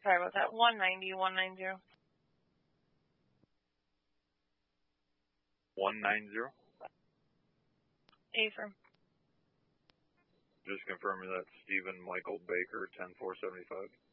Sorry about that. 190, 190. 190? Affirm. Just confirming that's Stephen Michael Baker, 10475.